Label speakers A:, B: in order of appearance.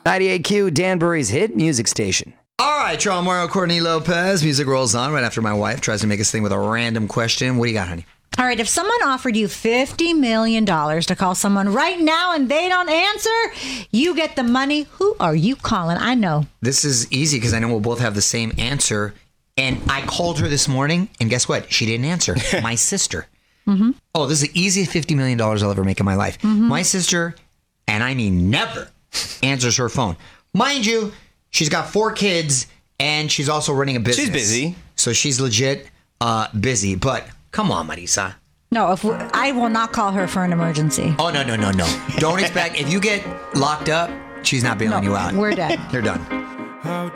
A: 98Q, Danbury's hit music station.
B: All right, Charles Mario, Courtney Lopez. Music rolls on right after my wife tries to make us think with a random question. What do you got, honey?
C: All right, if someone offered you $50 million to call someone right now and they don't answer, you get the money. Who are you calling? I know.
B: This is easy because I know we'll both have the same answer. And I called her this morning, and guess what? She didn't answer. My sister. Mm-hmm. Oh, this is the easiest $50 million I'll ever make in my life. Mm-hmm. My sister, and I mean never, answers her phone. Mind you, she's got 4 kids, and she's also running a business.
A: She's busy.
B: So she's legit busy. But come on, Marisa.
C: No, I will not call her for an emergency.
B: Oh, no. Don't expect, if you get locked up, she's not bailing you out.
C: We're dead.
B: They're done.